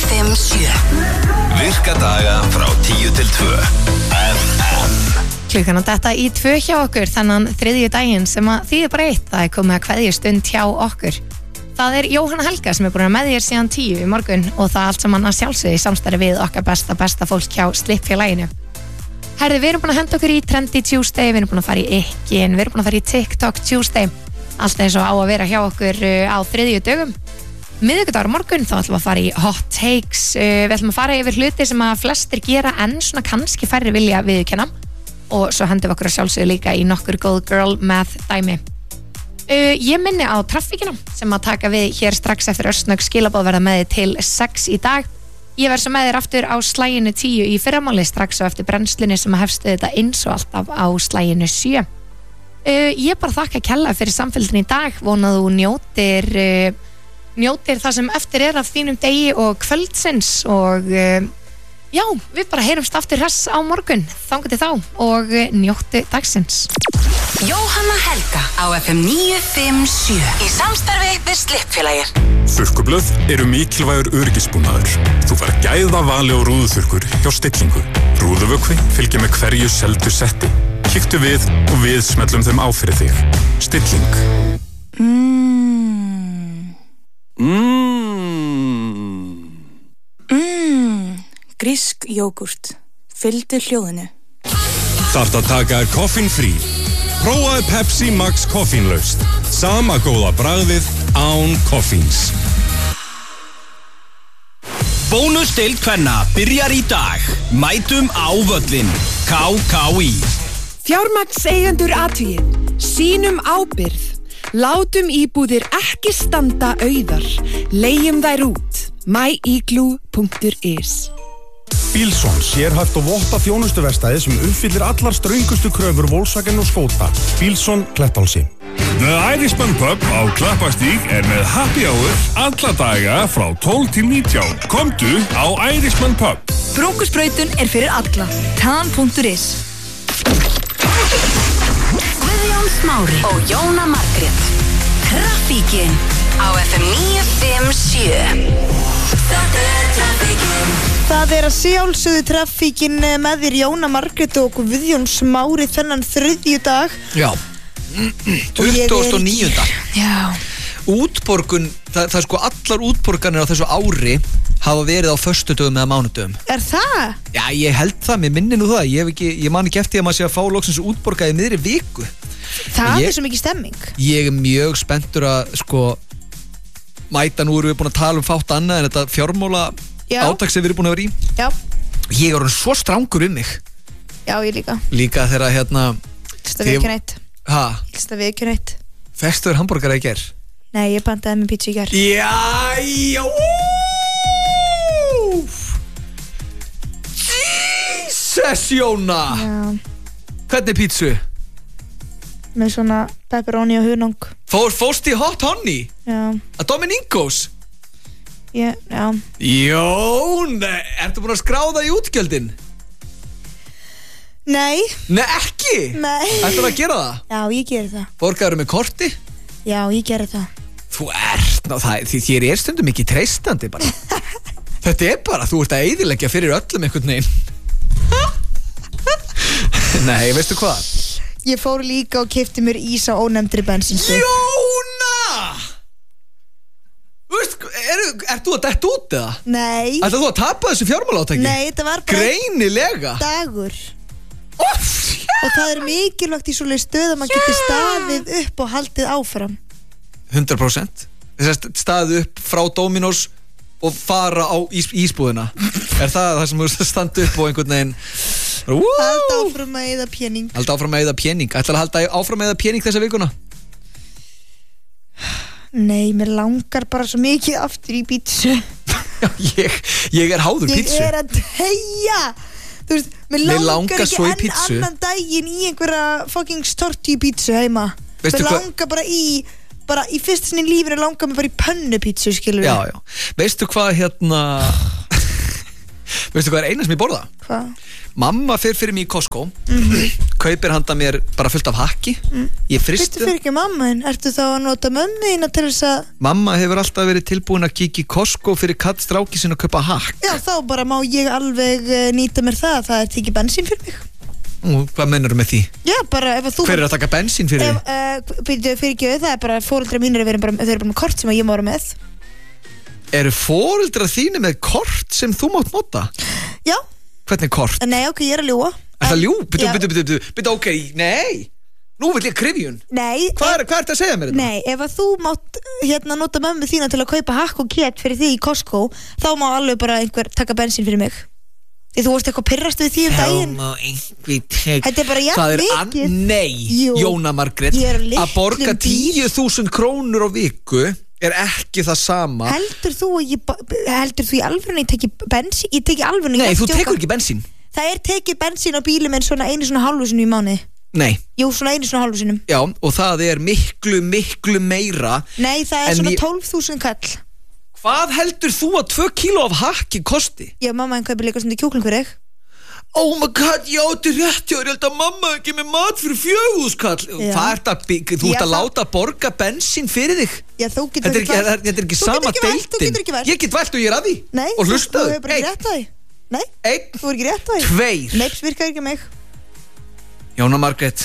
957 Virka daga frá 10 til 2 FM. Klukkan á detta í 2 hjá okkur þennan þriðju daginn sem að þýðir bara eitt, það komið að kveðjustund hjá okkur. Það Jóhanna Helga sem búin að með þér síðan 10 í morgun og það allt saman að sjálfsögðu í samstarfi við okkar besta fólk hjá Slippfélaginu. Herði, við erum búin að henda okkur í Trendy Tuesday, við erum búin að fara í Ikkin, við erum búin að fara í TikTok Tuesday, allt eins og á að vera hjá okkur á þriðju dögum. Miðvikudagur morgun þá ætlum við að fara í Hot Takes, við ætlum að fara yfir hluti sem að flestir gera en svona kannski færri vilja viðurkenna og svo hendum við okkur að sjálfsögðu líka í nokkur góð girl math dæmi. Ég minni á traffíkina sem að taka við hér strax eftir örsnögg skilaboð verða með þið til 6 í dag. Ég verð svo með þér aftur á slaginu 10 í fyrramáli strax og eftir brennslunni sem að hefstu þetta eins og alltaf á slaginu 7. Ég bara þakka kella fyrir samfélgin í dag, vonað þú njótir það sem eftir af þínum degi og kvöldsins og já, við bara heyrumst aftur hress á morgun, þangað til þá og njóttu dagsins. Jóhanna Helga á FM 957 í samstarfi við Slippfélagið. Þurrkublöð eru mikilvægur öryggisbúnaður. Þú fær gæða vali og rúðuþurrkur hjá Stillingu. Rúðuvökvi fylgir með hverju seldu setti. Kíktu við og við smellum þeim á fyrir þig. Stilling. Grísk jógurt. Fylgdu hljóðinu. Þarft að taka koffínfrí. Prófaðu Pepsi Max koffínlaust. Sama góða bragðið án koffíns. Bónusdeild kvenna byrjar í dag. Mætum á völlinn. KKÍ. Fjármagnseigendur athugið. Sýnum ábyrgð. Látum íbúðir ekki standa auðar. Leigjum þær út. myigloo.is. Bílsson, sérhæft og votta þjónustuverkstæði sem uppfyllir allar ströngustu kröfur Volkswagen og Skoda. Bílsson, Klettálsi. The Irishman Pub á Klappastíg með happy hour alla daga frá 12 til 19. Komdu á Irishman Pub. Brókusbrautun fyrir alla. Tan.is. Guðjón Smári og Jóna Margrét. Traffíkin á FM 957. Það að sjálfsögðu traffíkin með þér Jóna Margrét og Guðjón Smári þennan þriðju dag. Já, 29. Já. Útborgun, það sko allar útborganir á þessu ári hafa verið á föstudögum eða mánudögum. Er það? Já, ég held það, mér minni nú það. Ég man ekki eftir að maður sé að fá loksins útborga í miðri viku. Það er svo mikið stemming. Ég er mjög spenntur að sko mæta, nú erum við búin að tala fátt annað en þetta fjármála átak sem við erum búin að vera í. Já. Ég er orðinn svo strangur mig. Já, ég líka. Líka þegar Lista viðkjörneitt. Ha? Lista viðkjörneitt. Festuður hambúrgara í ger? Nei, ég pantaði með pizza í ger. Jæja, Jesus, Jóna. Já. Hvernig pizzu? Með svona pepperoni og hunang. Fórst í Hot Honey? Já. Að Dominingos? Já. Jón, ertu búin að skráða í útgjöldin? Nei. Nei, ekki? Nei. Ætlarðu að gera það? Já, ég geri það. Borgaðurðu með korti? Já, ég geri það. Þú ert, þér er stundum ekki treystandi bara. Þetta er bara, þú ert að eyðileggja fyrir öllum einhvern veginn. Nei, veistu hvað? Ég fór líka og keypti mér ís á ónefndri bensinstöð. Jóna! Ert þú að detta út eða? Nei. Ætlar þú að tapa þessu fjármálátaki? Nei, þetta var bara greinilega dagur. Og það er mikilvægt í svoleið stöð að maður geti staðið upp og haldið áfram. 100%. Þess að staðið upp frá Dominos og fara á ísbúðina. Er það sem þú standi upp og einhvern veginn halda áfram að eyða pening. Halda áfram að eyða pening. Ætlar að halda áfram að eyða pening þessa vikuna? Nei, mér langar bara svo mikið aftur í pítsu. Ég er háður pítsu. Ég er að tegja. Þú veist, mér langar ekki annan daginn í einhverja fucking storti pítsu heima. Mér langar bara í fyrsta sinni í lífinu langar mér bara í pönnupítsu, skilur við. Já. Veistu hvað Veistu hvað er eina sem ég borða? Hvað? Mamma fer fyrir mig í Costco kaupir handa mér bara fullt af hakki Ég fristi Veistu fyrir ekki mammaðin, ertu þá að nota mömmuðina til þess að Mamma hefur alltaf verið tilbúin að kíkja í Costco fyrir katt stráki sinna að kaupa hakk Já, þá bara má ég alveg nýta mér það er tekið bensín fyrir mig Hvað mennur með því? Já, bara ef að þú Hver að taka bensín fyrir því? Fyrir ekki það bara foreldrar mínir þau eru bara með kort sem ég má vera með Eru foreldrar þínu með kort sem þú mátt nota? Já Hvernig kort? Nei, ok, ég er að ljúga Er það ljú? Byttu, ok, nei Nú vil ég krifjun Nei Hvað er þetta að segja mér þetta? Nei, ef að þú mátt nota mömmu þína til að kaupa hakk og kjöt fyrir því í Costco þá má alveg bara einhver taka bensín fyrir mig Því þú varst eitthvað pirrast við því daginn má einhver tek Þetta er bara jafn mikið Nei, Jóna Margrét Að borga 10.000 krónur á viku ekki það sama Heldur þú í alvörunni ég teki bensín? Ég teki alvörunni Nei, þú tekur ekki bensín Það er tekið bensín á bílum en svona einu svona hálfu sinni í mánuði Nei Jú, svona einu svona hálfu sinnum Já, og það er miklu meira Nei, það er svona 12.000 kall Hvað heldur þú að 2 kíló af hakki kosti? Já, mamma en kaupir líka svona kjúkling fyrir þig Oh my god, já, þetta er rétt ég held að mamma ekki með mat fyrir 4.000 kall Þú ert að láta borga bensín fyrir þig Já, þú getur Þetta er ekki sama deildin Ég get vælt og ég er að því Nei, og hlustaðu þú hefur bara ekki rétt að því Nei, þú er ekki rétt að því 2 Neips virkar ekki mig Jóna Margrét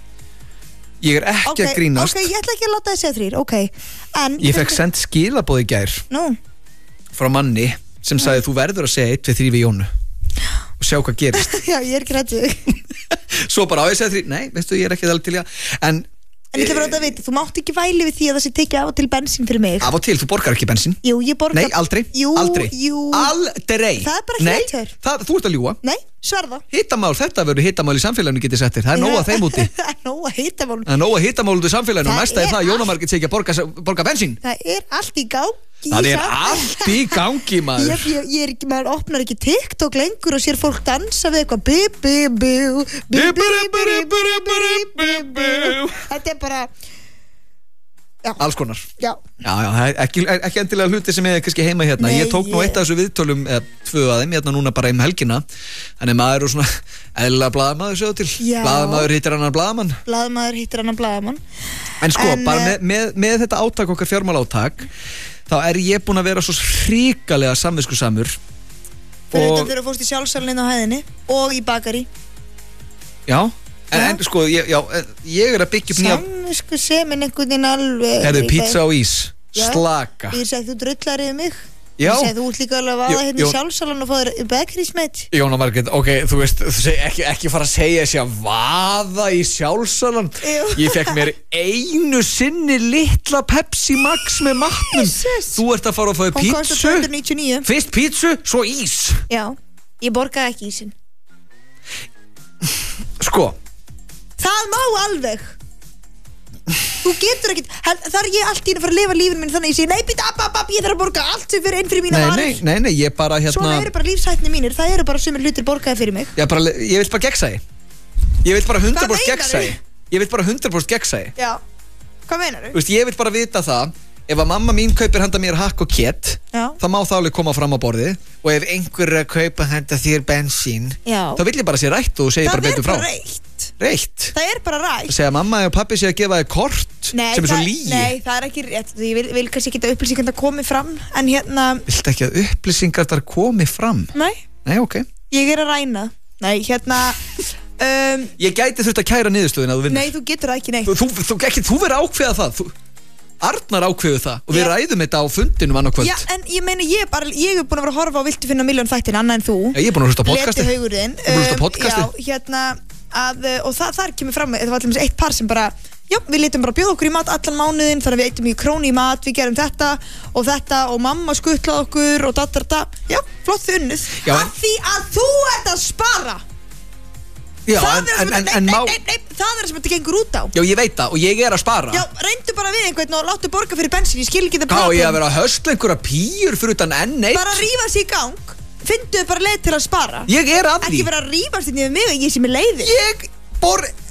Ég er ekki að grínast Ok, ég ætla ekki að láta þið segja 3 Ok, en Ég fekk sendt skilaboð í gær Frá manni sem sagði þú verður að segja 1, 2, 3 við Jónu og sjá hvað gerist Já, ég er ekki rættu Svo bara á ég segja 3 Nei, veistu, ég er ekki alveg til í að En ég ætla bara að vita, þú mátt ekki væli við því að það sé tekið af og til bensín fyrir mig Af og til, þú borgar ekki bensín Jú, ég borgar Nei, aldrei Aldrei Það er bara hétur Þú ert að ljúga Nei, sverða Hittamál, þetta verður hittamál í samfélaginu getið settir Það er nóg að þeim úti Það er nóg að hittamál Það er nóg að hittamál út í samfélaginu Næsta er það að Jóna Margrét sé ekki að borga bensín Það er allt í gangi Það er allt í gangi, maður Maður opnar ekki TikTok lengur og sér fólk dansa við eitthvað Þetta er bara Alls konar Já, ekki endilega hluti sem er kannski heima hérna Ég tók nú eitt af þessu viðtölum eða 2 af þeim hérna núna bara helgina Þannig maður er svona eðlilega blaðamaður sjáðu til Blaðamaður hittir annan blaðamann Blaðamaður hittir annan blaðamann En sko, bara með þetta átak okkar fjármálaátak þá er ég búin að vera svo hrikalega samviskusamur Fyrir þetta þegar þú fórst í sjálfsalinn á hæðinni og í bakari Já En sko, ég er að byggja upp nýja Samvisku semin einhvern veginn alveg Herðu, pizza og ís, slaka Ég segi þú drullar yfir mig Já Ég segi þú ert líka alveg að vaða hérna í sjálfsalann og fá þér bakerísmett Jóna Margrét, ok, þú veist ekki fara að segja þessi að vaða í sjálfsalann Ég fekk mér einu sinni litla Pepsi Max með matnum Þú ert að fara að fá þér pítsu Hún kostar 299 Fyrst pítsu, svo ís Já, ég borgaði ekki ísinn Sko Það má alveg Þú getur ekkert Það er ég allt í að fara að lifa lífinu minn þannig að ég segi nei, býta, ég þarf að borga allt sem fyrir inn fyrir mína varir Nei, ég bara hérna Svona eru bara lífshætni mínir, það eru bara sumir hlutir borgaði fyrir mig Ég vil bara gegnsæi Ég vil bara 100% gegnsæi Ég vil bara 100% gegnsæi Já, hvað meinar þú? Þú veist, ég vil bara vita það Ef að mamma mín kaupir handa mér hakk og kjöt þá má það alveg koma fram á borði og ef einhver er að kaupa handa þér bensín þá vil ég bara sé rætt og segi bara betur frá Reitt Það er bara rætt Segja mamma og pappi sé að gefa þér kort sem er svo lígi Nei, það er ekki rétt Ég vil kannski ekki að upplýsingar það komi fram en hérna Viltu ekki að upplýsingar það komi fram? Nei, ok Ég er að ræna Nei, hérna Ég gæti þurft að kæra niðurstöðuna að þú vinnur Nei, þú getur það ekki neitt Þú verður ákveða það Arnar ákveðu það og við ræðum þetta á fundinum annað kvöld Já, en ég meina ég er búin að vera að horfa á Viltu finna miljón þættin annað en þú Ég er búin að hlusta á podcasti Leti haugurinn Já, hérna og þar kemur fram það var alltaf eitt par sem bara já, við letum bara að bjóða okkur í mat allan mánuðin þannig að við eittum í krónu í mat, við gerum þetta og mamma skuttlaði okkur og þetta já, flott þið unnið af því að þú ert að spara Já, það er sem þetta gengur út á Já, ég veit það og ég er að spara Já, reyndu bara við einhvern og láttu borga fyrir bensin Ég skil ekki það problem ég að vera að höstla einhverja pýr fyrir utan N1 Bara rífa sig í gang Fyndu bara leið til að spara Ég er að því Ekki vera að rífast inn yfir mig og ég sem er leiði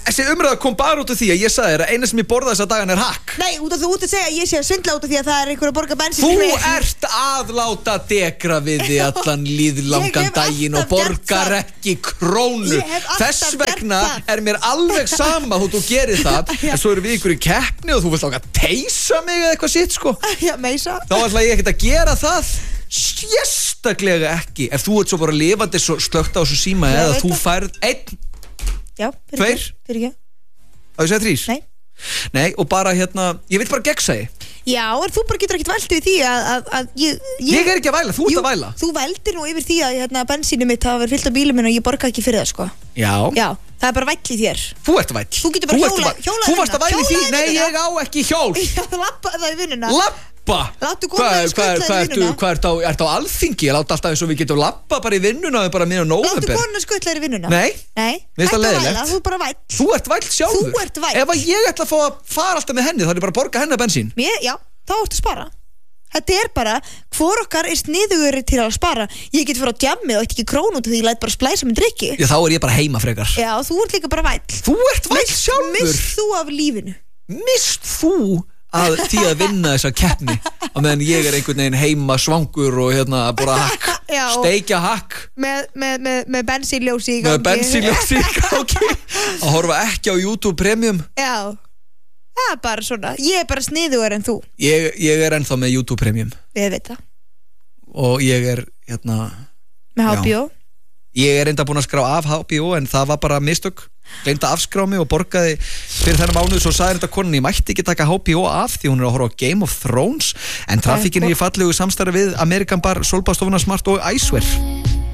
Þessi umræða kom bara út af því að ég sagði þér að eina sem ég borða þessa dagan hakk. Nei, út af þú út að segja að ég sé að svindla út af því að það einhver að borga bensín. Þú ert að láta degra við þig allan líðlangan daginn og borgar ekki krónu. Þess vegna mér alveg sama þú gerir það, en svo erum við ykkur í keppni og þú vilt ákvað teisa mig eða eitthvað sitt sko. Já, meisa. Þá ætla ég ekkert að gera það. Sérstaklega ekki. Ef þú ert svo bara lifandi svo slögt á þessu síma eða þú færð 1 Já, fyrir ekki. Á ég segja 3? Nei, og bara ég vil bara gegnsæi. Já, en þú bara getur ekkert vælt við því að ég er ekki að væla, þú ert að væla. Þú vældir nú yfir því að bensínu mitt hafa verið fyllt á bílum minn og ég borga ekki fyrir það, sko. Já, það er bara væll í þér. Þú ert væll. Þú getur bara hjólað. Þú varst að væla í því, nei, ég á ekki hjól. Já, þú lappaði það í vinnuna. Láttu Hvað ertu á alþingi? Ég láta alltaf eins og við getum lappa bara í vinnuna og bara miðan nóvember. Láttu konuna skuttla í vinnuna. Nei, mér finnst það leiðilegt. Þú er bara væll. Þú ert væll sjálfur. Þú ert væll. Ef að ég ætla að fá að fara alltaf með henni þá er ég bara að borga henni bensín. Já, þá ertu að spara. Þetta er bara, hvor okkar er sniðugur til að spara. Ég get fyrir á djammið og ekki krónu út af því ég læt bara splæsa með drykki. Já, þá er ég bara heima frekar. Já, þú ert líka bara væll. Þú ert væll sjálfur. Mist þú af lífinu? Mist þú að því að vinna þessa keppni á meðan ég er einhvern veginn heima svangur og bara hakk, steikja hakk með bensínljósi í gangi með bensínljósi í gangi að horfa ekki á YouTube Premium. Já, það er bara svona. Ég er bara sniðugur en þú. Ég er ennþá með YouTube Premium. Ég veit það. Og ég er með HBO. Ég er enda búin að skrá af HBO en það var bara mistök. Gleymdi að afskrá mig og borgaði fyrir þennan mánuð. Svo sagði þetta konan, ég mætti ekki taka HBO af því hún er að horfa á Game of Thrones. En trafikkin er í fallegu samstarfi við American Bar, Solbastofuna Smart og Icewear.